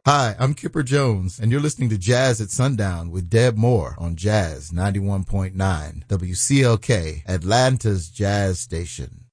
Hi, I'm Kipper Jones, and you're listening to Jazz at Sundown with Deb Moore on Jazz 91.9 WCLK, Atlanta's Jazz Station.